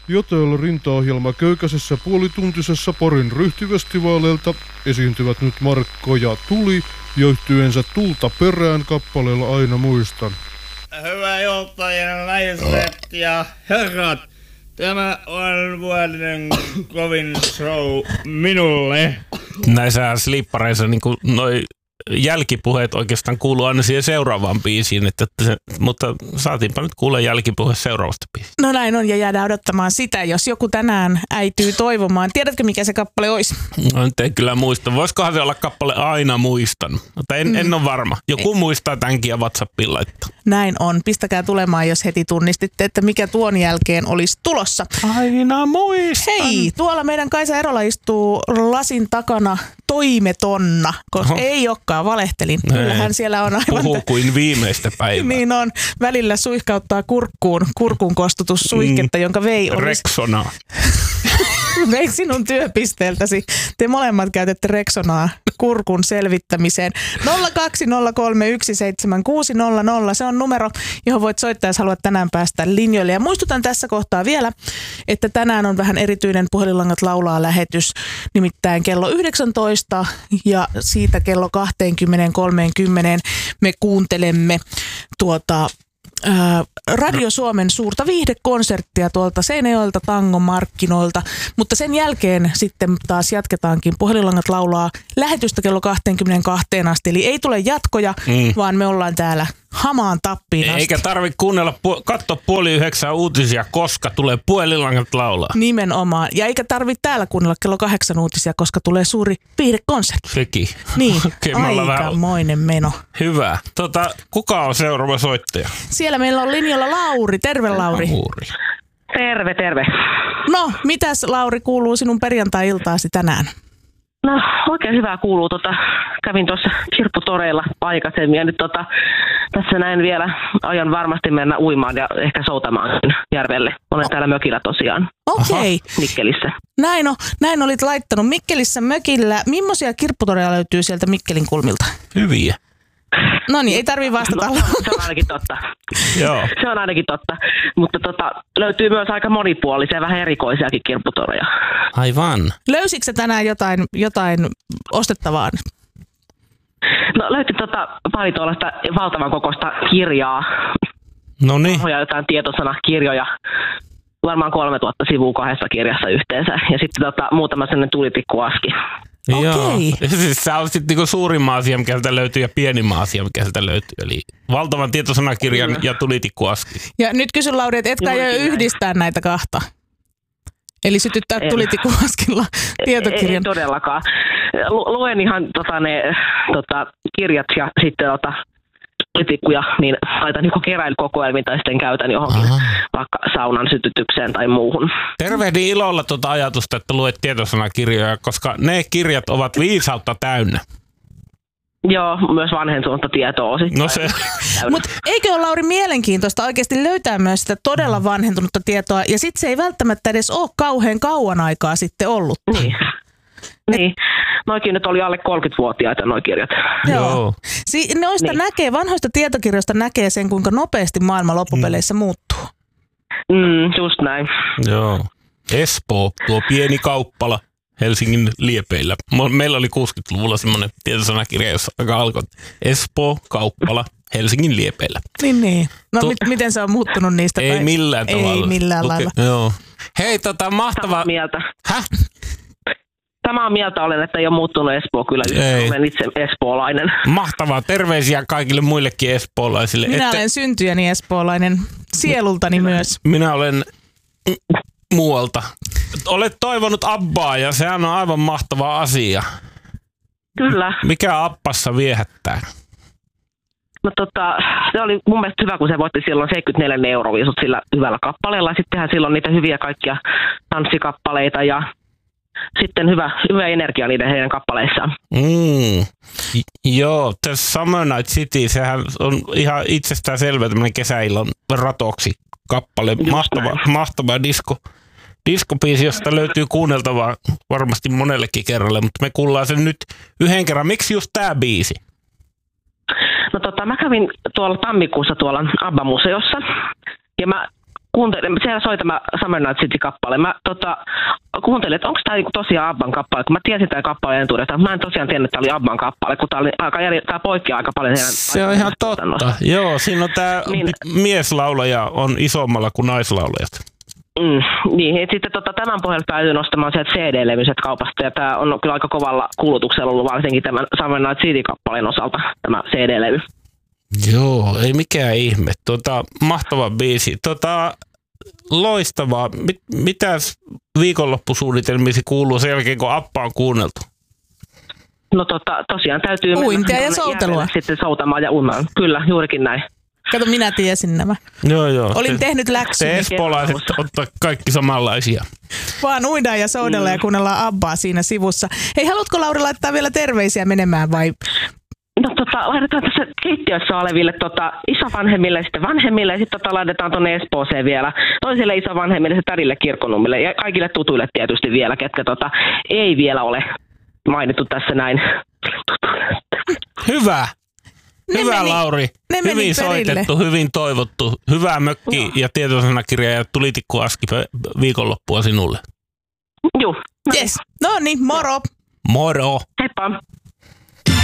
ja täällä rintaohjelma köykäisessä puolituntisessa Porin ryhtivestivaaleilta esiintyvät nyt Markko ja Tuli ja yhtyeensä Tulta perään kappaleella Aina muistan. Hyvää johtajien naiset ja herrat, tämä on vuoden kovin show minulle. Näissä slippareissa niin kuin noi jälkipuheet oikeastaan kuuluu aina siihen seuraavaan biisiin, mutta saatiinpa nyt kuulla jälkipuhe seuraavasta biisistä. No näin on, ja jäädään odottamaan sitä, jos joku tänään äityy toivomaan. Tiedätkö, mikä se kappale olisi? No, nyt en kyllä muista. Voisikohan se olla kappale Aina muistan? Mutta en ole varma. Joku muistaa tämänkin ja WhatsAppiin laittaa. Näin on. Pistäkää tulemaan, jos heti tunnistitte, että mikä tuon jälkeen olisi tulossa. Aina muistan. Hei, tuolla meidän Kaisa Erola istuu lasin takana toimetonna, koska ei olekaan, valehtelin. Kyllähän siellä on aivan... Puhuu kuin viimeistä päivää. Niin on. Välillä suihkauttaa kurkun kostutussuihketta, jonka vei olisi... Rexonaa. Vei sinun työpisteeltäsi. Te molemmat käytätte Rexonaa kurkun selvittämiseen. 020317600. Se on numero, johon voit soittaa, jos haluat tänään päästä linjoille. Ja muistutan tässä kohtaa vielä, että tänään on vähän erityinen Puhelinlangat laulaa -lähetys. Nimittäin kello 19 ja siitä kello 20:30 me kuuntelemme Radio Suomen suurta viihdekonserttia tuolta Seinäjoelta Tangomarkkinoilta, mutta sen jälkeen sitten taas jatketaankin Puhelinlangat laulaa -lähetystä kello 22 asti, eli ei tule jatkoja, vaan me ollaan täällä hamaan tappiin asti. Eikä tarvitse kuunnella, katsoa 8:30 uutisia, koska tulee Puhelinlangat laulaa. Nimenomaan, ja eikä tarvitse täällä kuunnella kello 8 uutisia, koska tulee suuri viihdekonsertti. Sekin. Niin, Okay, aikamoinen meno. Hyvä. Kuka on seuraava soittaja? Siellä meillä on linjalla Lauri. Terve, Lauri. Terve, terve. No, mitäs Lauri kuuluu sinun perjantai-iltaasi tänään? No, oikein hyvää kuuluu. Kävin tuossa kirpputoreilla aikaisemmin ja nyt tässä näin vielä aion varmasti mennä uimaan ja ehkä soutamaan järvelle. Olen täällä mökillä tosiaan. Okei. Mikkelissä. Näin olit laittanut Mikkelissä mökillä. Millaisia kirpputoreja löytyy sieltä Mikkelin kulmilta? Hyviä. No niin, ei tarvitse vastata. No, se on ainakin totta. Joo. Se on ainakin totta. Mutta löytyy myös aika monipuolisia, vähän erikoisiakin kirpputoreja. Aivan. Löysitkö sä tänään jotain ostettavaa? No löytyi pari tuollaista valtavan kokoista kirjaa. No niin. Jotain tietosanakirjoja. Varmaan 3000 sivua 2 kirjassa yhteensä. Ja sitten muutama sellainen tulitikkuaski. Okei. Siis sä olet sitten niinku suurimman asia, mikä sieltä löytyy, ja pienimman asia, mikä sieltä löytyy. Eli valtavan tietosanakirjan ja tulitikkuaski. Ja nyt kysyn, Lauri, että etkä aio yhdistää näitä kahta? Eli sytyttää tulitikkuaskilla tietokirjan? Ei todellakaan. Luen ihan ne kirjat ja sitten tulitikkuja, niin laitan niinku keräilykokoelmiin tai sitten käytän johonkin vaikka saunan sytytykseen tai muuhun. Tervehdin ilolla ajatusta, että luet tietosanakirjoja, koska ne kirjat ovat viisautta täynnä. Joo, myös vanhentunutta tietoa osittain. No se. Mutta eikö ole, Lauri, mielenkiintoista oikeasti löytää myös sitä todella vanhentunutta tietoa, ja sitten se ei välttämättä edes ole kauhean kauan aikaa sitten ollut. Niin. Noikin nyt oli alle 30-vuotiaita noi kirjat. Joo. Noista näkee, vanhoista tietokirjoista näkee sen, kuinka nopeasti maailma loppupeleissä muuttuu. Just näin. Joo. Espoo, tuo pieni kauppala Helsingin liepeillä. Meillä oli 60-luvulla semmoinen tietosanakirja, jossa alkoi Espoo, kauppala, Helsingin liepeillä. Niin. No miten se on muuttunut niistä? Ei millään tavalla. Ei millään lailla. Joo. Hei, mahtavaa. Samaa mieltä. Häh? Samaa mieltä olen, että ei ole muuttunut Espoo kyllä. Olen itse espoolainen. Mahtavaa. Terveisiä kaikille muillekin espoolaisille. Minä olen syntyjäni espoolainen. Sielultani myös. Minä olen muualta. Olet toivonut Abbaa ja sehän on aivan mahtava asia. Kyllä. Mikä Abbassa viehättää? No se oli mun mielestä hyvä, kun se voitti silloin 74 euroviisut sillä hyvällä kappaleella. Sittenhän silloin niitä hyviä kaikkia tanssikappaleita ja sitten hyvä energia niiden heidän kappaleissaan. Joo, The Summer Night City, sehän on ihan itsestään selvä tämmöinen kesäillan ratoksi kappale. Mahtava diskobiisi, josta löytyy kuunneltavaa varmasti monellekin kerralle, mutta me kuullaan sen nyt yhden kerran. Miksi just tää biisi? No mä kävin tuolla tammikuussa tuolla ABBA-museossa ja mä kuuntelin, siellä soi tämä Summer Night City-kappale. Mä kuuntelin, että onko tämä tosiaan Abban kappale, kun mä tiesin tämän kappaleen entuudestaan. Mä en tosiaan tiennyt, että tämä oli Abban kappale, kun tämä poikkeaa aika paljon. Se on ihan totta. Joo, siinä on tämä mieslaulaja on isommalla kuin naislaulajat. Niin, että sitten tämän pohjalta päätyy nostamaan sieltä CD-levyiset kaupasta, ja tämä on kyllä aika kovalla kulutuksella ollut, varsinkin tämän Summer Night City-kappaleen osalta, tämä CD-levy. Joo, ei mikään ihme. Mahtava biisi. Loistavaa. Mitäs viikonloppusuunnitelmiisi kuuluu sen jälkeen, kun Abba on kuunneltu? No tosiaan täytyy uintia ja soutelua. Sitten soutamaan ja uimaan. Kyllä, juurikin näin. Kato, minä tiesin nämä. Joo. Olin tehnyt läksyä. Te espoolaiset ottaa kaikki samanlaisia. Vaan uidaan ja soudella ja kuunnellaan Abbaa siinä sivussa. Hei, haluatko Lauri laittaa vielä terveisiä menemään vai? No laitetaan tässä keittiössä oleville isovanhemmille ja sitten vanhemmille ja sitten laitetaan tuonne Espooseen vielä toisille isovanhemmille ja tädille Kirkkonummille ja kaikille tutuille tietysti vielä, ketkä ei vielä ole mainittu tässä näin. Hyvä, Lauri. Hyvin soitettu, hyvin toivottu. Hyvää mökki ja tietosanakirja ja tulitikku aski viikonloppua sinulle. Joo. Yes. No niin, moro. Moro. Heippa.